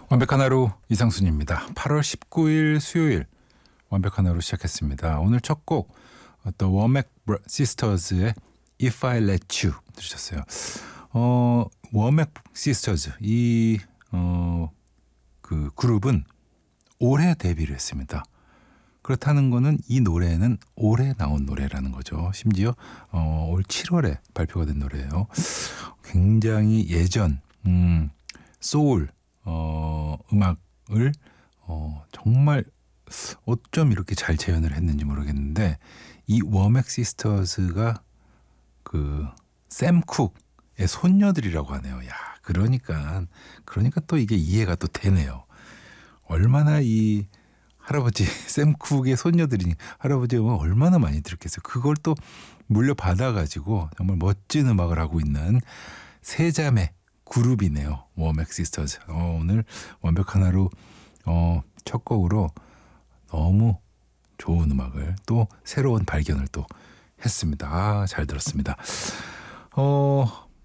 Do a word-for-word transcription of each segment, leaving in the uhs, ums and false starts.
완벽한 하루 이상순입니다. 팔월 십구일 수요일 완벽한 하루 시작했습니다. 오늘 첫 곡 The 워맥 시스터즈의 If I Let You 들으셨어요. 어, 워맥 시스터즈 이 어, 그 그룹은 올해 데뷔를 했습니다. 그렇다는 거는 이 노래는 올해 나온 노래라는 거죠. 심지어 어, 올 칠월에 발표가 된 노래예요. 굉장히 예전 음, 소울 어, 음악을 어, 정말 어쩜 이렇게 잘 재현을 했는지 모르겠는데 이 워맥 시스터즈가 그 샘 쿡의 손녀들이라고 하네요. 야, 그러니까 그러니까 또 이게 이해가 또 되네요. 얼마나 이 할아버지 샘 쿡의 손녀들이 할아버지 음악 얼마나 많이 들었겠어요. 그걸 또 물려받아가지고 정말 멋진 음악을 하고 있는 세 자매 그룹이네요. 워맥 시스터즈. 어, 오늘 완벽한 하루 어, 첫 곡으로 너무 좋은 음악을 또 새로운 발견을 또 했습니다. 아, 잘 들었습니다. 어,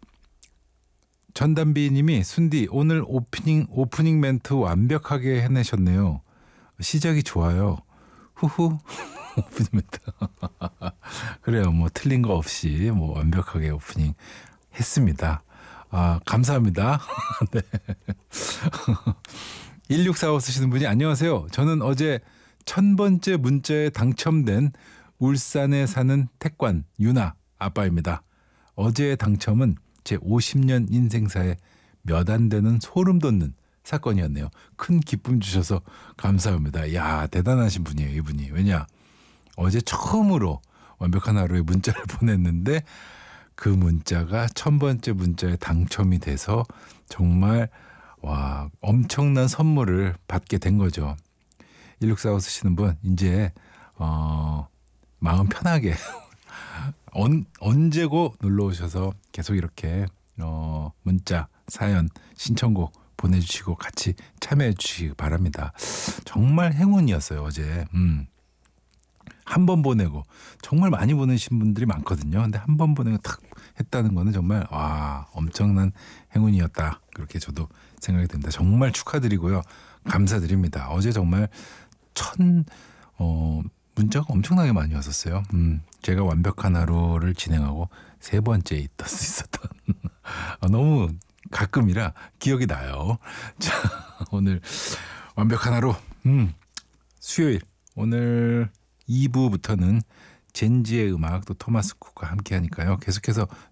전담비 님이 순디 오늘 오프닝 오프닝 멘트 완벽하게 해내셨네요. 시작이 좋아요. 후후. 오프닝 멘트. 그래요. 뭐 틀린 거 없이 뭐 완벽하게 오프닝 했습니다. 아, 감사합니다. 네. 일육사오 쓰시는 분이 안녕하세요. 저는 어제 천 번째 문자에 당첨된 울산에 사는 택관 유나 아빠입니다. 어제의 당첨은 제 오십 년 인생사에 몇 안 되는 소름 돋는 사건이었네요. 큰 기쁨 주셔서 감사합니다. 야, 대단하신 분이에요, 이분이. 왜냐? 어제 처음으로 완벽한 하루에 문자를 보냈는데 그 문자가 천 번째 문자에 당첨이 돼서 정말 와, 엄청난 선물을 받게 된 거죠. 일육사오 쓰시는 분 이제 어, 마음 편하게 언, 언제고 놀러 오셔서 계속 이렇게 어, 문자, 사연, 신청곡 보내주시고 같이 참여해 주시기 바랍니다. 정말 행운이었어요, 어제. 음. 한 번 보내고 정말 많이 보내신 분들이 많거든요. 근데 한 번 보내고 탁 했다는 거는 정말 와, 엄청난 행운이었다. 그렇게 저도 생각이 듭니다. 정말 축하드리고요. 감사드립니다. 어제 정말 천 어, 문자가 엄청나게 많이 왔었어요. 음, 제가 완벽한 하루를 진행하고 세 번째 있었, 있었던 아, 너무 가끔이라 기억이 나요. 자, 오늘 완벽한 하루 음, 수요일 오늘 이 부부터는 젠지의 음악 또 토마스 쿡과 함께 하니까요. 계속해서